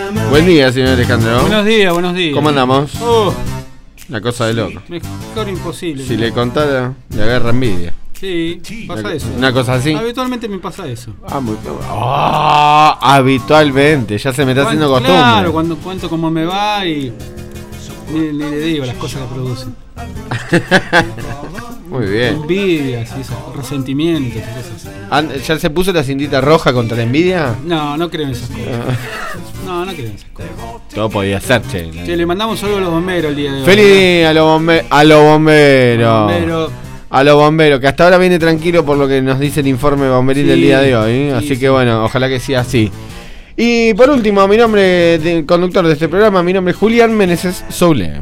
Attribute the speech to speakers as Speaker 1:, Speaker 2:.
Speaker 1: Buen día, señor Alejandro.
Speaker 2: Buenos días, buenos días.
Speaker 1: ¿Cómo andamos?
Speaker 2: Oh,
Speaker 1: Una cosa de loco.
Speaker 2: mejor imposible.
Speaker 1: Si le contara, le agarra envidia.
Speaker 2: Sí, pasa eso.
Speaker 1: Una cosa así.
Speaker 2: Habitualmente me pasa eso.
Speaker 1: Habitualmente, ya se me está haciendo costumbre.
Speaker 2: Claro, cuando cuento cómo me va y ni le digo las cosas que producen.
Speaker 1: Muy bien.
Speaker 2: Envidias y esos resentimientos y cosas.
Speaker 1: ¿Ya se puso la cintita roja contra la envidia?
Speaker 2: No, no creo en esas cosas. No creo en esas cosas.
Speaker 1: Todo podía ser, che.
Speaker 2: Che, le mandamos algo a los bomberos el día de hoy.
Speaker 1: Feliz día a los bomberos. A los bomberos, que hasta ahora viene tranquilo por lo que nos dice el informe bomberil del día de hoy. Sí, así que bueno, ojalá que sea así. Y por último, mi nombre, conductor de este programa, mi nombre es Julián Meneses Soule.